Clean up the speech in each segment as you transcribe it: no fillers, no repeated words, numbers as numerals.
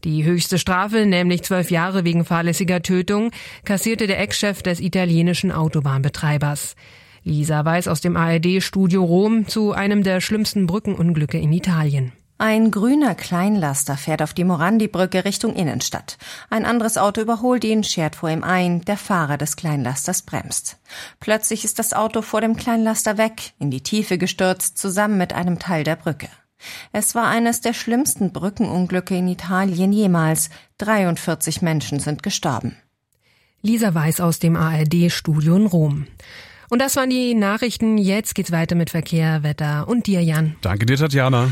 Die höchste Strafe, nämlich 12 Jahre wegen fahrlässiger Tötung, kassierte der Ex-Chef des italienischen Autobahnbetreibers. Lisa Weiß aus dem ARD-Studio Rom zu einem der schlimmsten Brückenunglücke in Italien. Ein grüner Kleinlaster fährt auf die Morandi-Brücke Richtung Innenstadt. Ein anderes Auto überholt ihn, schert vor ihm ein. Der Fahrer des Kleinlasters bremst. Plötzlich ist das Auto vor dem Kleinlaster weg, in die Tiefe gestürzt, zusammen mit einem Teil der Brücke. Es war eines der schlimmsten Brückenunglücke in Italien jemals. 43 Menschen sind gestorben. Lisa Weiß aus dem ARD-Studio in Rom. Und das waren die Nachrichten. Jetzt geht's weiter mit Verkehr, Wetter und dir, Jan. Danke dir, Tatjana.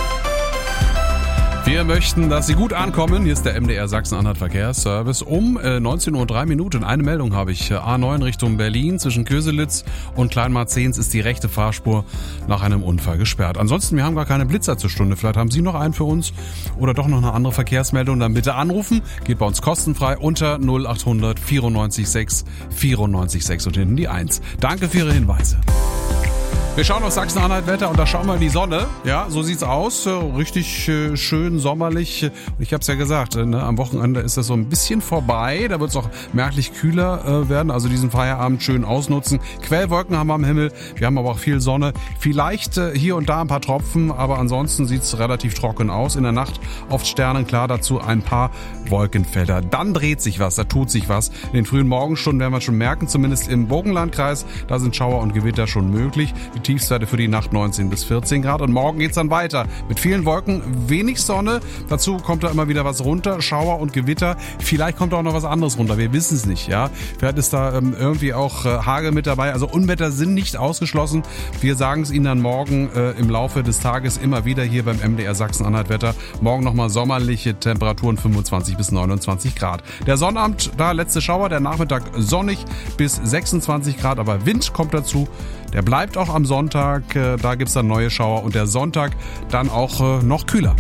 Wir möchten, dass Sie gut ankommen. Hier ist der MDR Sachsen-Anhalt Verkehrsservice. Um 19:03 Uhr. Eine Meldung habe ich. A9 Richtung Berlin zwischen Köselitz und Kleinmarzens ist die rechte Fahrspur nach einem Unfall gesperrt. Ansonsten, wir haben gar keine Blitzer zur Stunde. Vielleicht haben Sie noch einen für uns oder doch noch eine andere Verkehrsmeldung. Dann bitte anrufen. Geht bei uns kostenfrei unter 0800 94 6 94 6 und hinten die 1. Danke für Ihre Hinweise. Wir schauen auf Sachsen-Anhalt-Wetter und da schauen wir in die Sonne. Ja, so sieht's aus. Richtig schön sommerlich. Ich habe es ja gesagt, am Wochenende ist das so ein bisschen vorbei. Da wird es auch merklich kühler werden. Also diesen Feierabend schön ausnutzen. Quellwolken haben wir am Himmel. Wir haben aber auch viel Sonne. Vielleicht hier und da ein paar Tropfen, aber ansonsten sieht's relativ trocken aus. In der Nacht oft sternenklar, dazu ein paar Wolkenfelder. Dann dreht sich was, da tut sich was. In den frühen Morgenstunden werden wir schon merken, zumindest im Burgenlandkreis, da sind Schauer und Gewitter schon möglich. Die Tiefstwerte für die Nacht 19 bis 14 Grad und morgen geht's dann weiter. Mit vielen Wolken, wenig Sonne, dazu kommt da immer wieder was runter, Schauer und Gewitter. Vielleicht kommt auch noch was anderes runter, wir wissen es nicht. Ja, vielleicht ist da irgendwie auch Hagel mit dabei, also Unwetter sind nicht ausgeschlossen. Wir sagen es Ihnen dann morgen im Laufe des Tages immer wieder hier beim MDR Sachsen-Anhalt Wetter. Morgen nochmal sommerliche Temperaturen 25 bis 29 Grad. Der Sonnabend, da letzte Schauer, der Nachmittag sonnig bis 26 Grad, aber Wind kommt dazu. Der bleibt auch am Sonntag, da gibt's dann neue Schauer und der Sonntag dann auch noch kühler.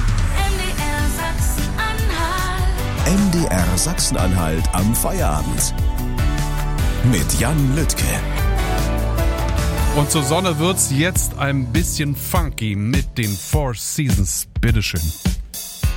MDR Sachsen-Anhalt am Feierabend. Mit Jan Lüttke. Und zur Sonne wird's jetzt ein bisschen funky mit den Four Seasons. Bitteschön.